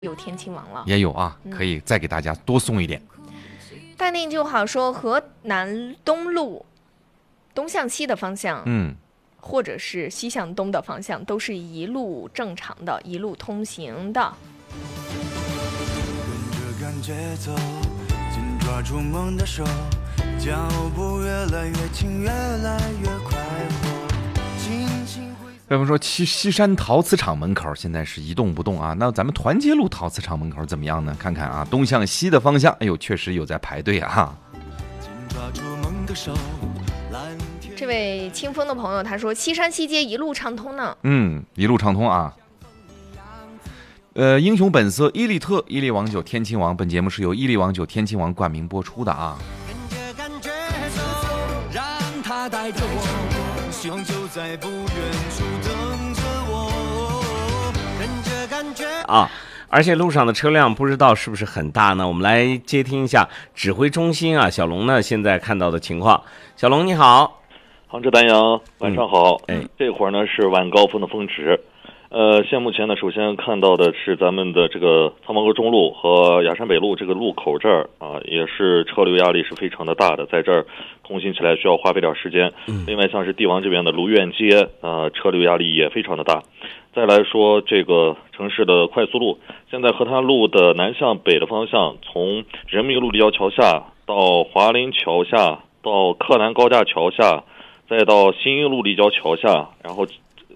有天亲王了， 也有啊，可以再给大家多送一点。 淡定就好说河南东路东向西的方向，或者是西向东的方向，都是一路正常的，一路通行的。 跟着感觉走，紧抓住梦的手，脚步越来越轻，越来越快活。 为什么说西山陶瓷厂门口现在是一动不动啊？那咱们团结路陶瓷厂门口怎么样呢？看看啊，东向西的方向，哎呦，确实有在排队啊。 这位清风的朋友他说，西山西街一路畅通呢。 一路畅通啊。英雄本色伊利特伊利王酒天亲王，本节目是由伊利王酒天亲王冠名播出的啊。 跟着感觉走，让它带着我，希望就在不远处等着我，跟着感觉啊。而且路上的车辆不知道是不是很大呢？我们来接听一下指挥中心啊，小龙呢现在看到的情况。小龙你好。 杭州丹阳晚上好。这会儿呢是晚高峰的峰值。现目前呢，首先看到的是咱们的这个苍茫沟中路和雅山北路这个路口这儿啊，也是车流压力是非常的大的，在这儿通行起来需要花费点时间。另外像是帝王这边的卢苑街车流压力也非常的大。再来说这个城市的快速路，现在河滩路的南向北的方向，从人民路立交桥下到华林桥下，到克南高架桥下，再到新英路立交桥下，然后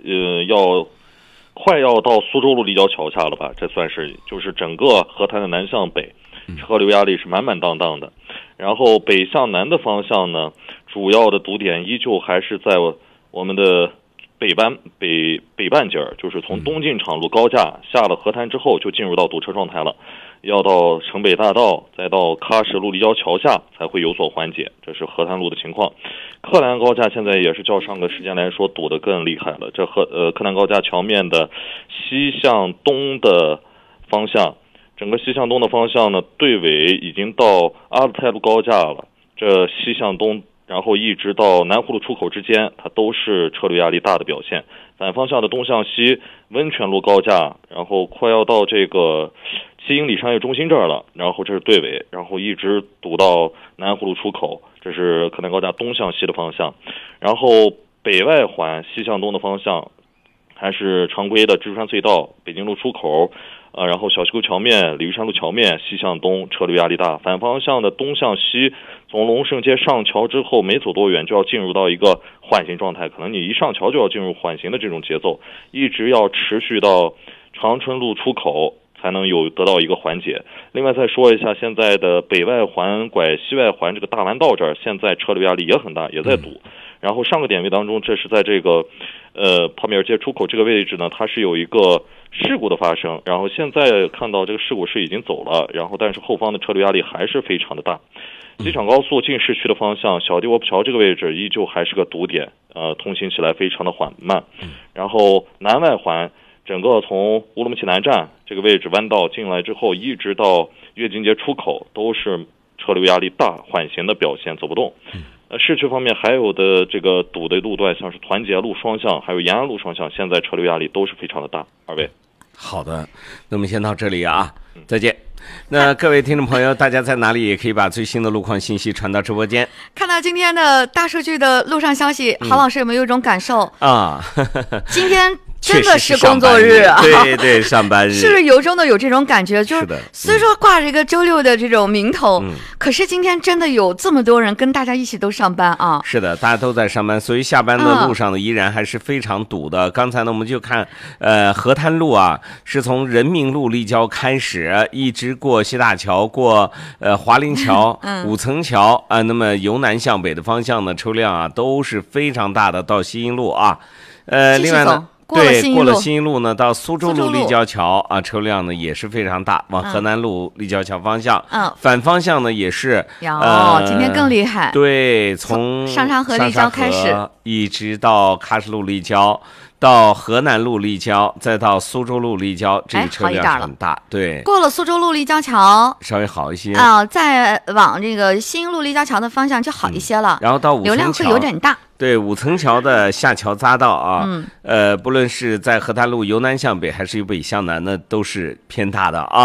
快要到苏州路立交桥下了吧？这算是就是整个河滩的南向北，车流压力是满满当当的。然后北向南的方向呢，主要的堵点依旧还是在我们的北半截儿，就是从东进场路高架下了河滩之后，就进入到堵车状态了。要到城北大道，再到喀什路立交桥下才会有所缓解，这是河滩路的情况。克兰高架现在也是较上个时间来说堵得更厉害了。这克兰高架桥面的西向东的方向，整个西向东的方向呢，队尾已经到阿勒泰路高架了。这西向东，然后一直到南湖路出口之间，它都是车流压力大的表现。反方向的东向西温泉路高架，然后快要到这个7英里商业中心这儿了，然后这是队尾，然后一直堵到南湖路出口，这是克南高架东向西的方向。然后北外环西向东的方向还是常规的蜘蛛山隧道、北京路出口，然后小西沟桥面、鲤鱼山路桥面西向东车流压力大。反方向的东向西，从龙胜街上桥之后没走多远就要进入到一个缓行状态，可能你一上桥就要进入缓行的这种节奏，一直要持续到长春路出口才能有得到一个缓解。另外再说一下，现在的北外环拐西外环这个大弯道这儿，现在车流压力也很大，也在堵。然后上个点位当中，这是在这个泡米尔街出口这个位置呢，它是有一个事故的发生。然后现在看到这个事故是已经走了，然后但是后方的车流压力还是非常的大。机场高速进市区的方向，小地窝铺桥这个位置依旧还是个堵点，通行起来非常的缓慢。然后南外环整个从乌鲁木齐南站这个位置弯道进来之后，一直到越金街出口都是车流压力大，缓行的表现，走不动。市区方面还有的这个堵的路段，像是团结路双向还有延安路双向，现在车流压力都是非常的大。二位好的，那我们先到这里啊，再见。那各位听众朋友，大家在哪里也可以把最新的路况信息传到直播间。 看到今天的大数据的路上消息，郝老师有没有一种感受啊？今天真的是工作日啊， 对对，上班日是不是由衷的有这种感觉？就是虽说挂着一个周六的这种名头，可是今天真的有这么多人跟大家一起都上班啊。 是的，大家都在上班，所以下班的路上呢依然还是非常堵的。刚才呢我们就看河滩路啊，是从人民路立交开始，一直过西大桥，过华林桥、五层桥啊，那么由南向北的方向呢车辆啊都是非常大的，到西营路啊，另外呢。过了新一路呢，到苏州路立交桥啊，车辆呢也是非常大，往河南路立交桥方向。反方向呢也是。 今天更厉害。 对，从上沙河立交开始， 一直到喀什路立交，到河南路立交，再到苏州路立交，这个车辆很大。对， 过了苏州路立交桥， 稍微好一些再往这个新路立交桥的方向就好一些了。 然后到五层桥， 流量会有点大。 对，5层桥的下桥匝道啊，不论是在河滩路由南向北还是由北向南呢，都是偏大的啊。